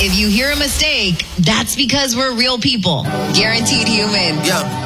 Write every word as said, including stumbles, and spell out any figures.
If you hear a mistake, that's because we're real people. Guaranteed Human. Yeah.